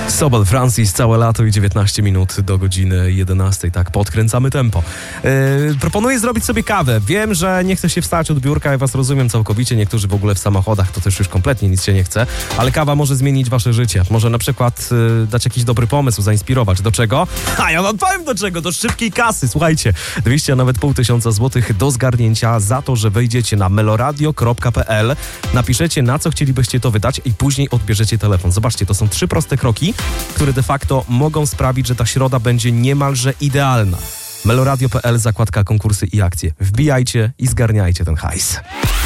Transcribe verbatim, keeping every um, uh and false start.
Sobol Francis, całe lato i dziewiętnaście minut do godziny jedenastej, tak, podkręcamy tempo. Yy, proponuję zrobić sobie kawę. Wiem, że nie chce się wstać od biurka, ja was rozumiem całkowicie, niektórzy w ogóle w samochodach to też już kompletnie nic się nie chce, ale kawa może zmienić wasze życie. Może na przykład yy, dać jakiś dobry pomysł, zainspirować. Do czego? A ja wam powiem do czego, do szybkiej kasy. Słuchajcie, dwieście, a nawet pół tysiąca złotych do zgarnięcia za to, że wejdziecie na meloradio kropka p l, napiszecie, na co chcielibyście to wydać i później odbierzecie telefon. Zobaczcie, to są trzy proste kroki, które de facto mogą sprawić, że ta środa będzie niemalże idealna. meloradio kropka p l, zakładka konkursy i akcje. Wbijajcie i zgarniajcie ten hajs.